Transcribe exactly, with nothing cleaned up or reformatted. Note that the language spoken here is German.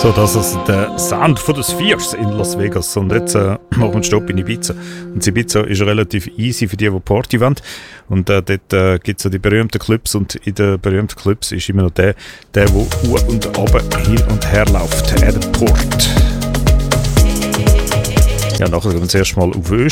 So, das ist der Sound von den Spheres in Las Vegas. Und jetzt äh, machen wir einen Stopp in Ibiza. Und Ibiza ist relativ easy für die, die Party wollen. Und äh, dort äh, gibt es ja die berühmten Clubs. Und in den berühmten Clubs ist immer noch der, der, der hoch und runter, hin und her läuft. Airport. Ja, nachher gehen wir zuerst mal auf Österreich.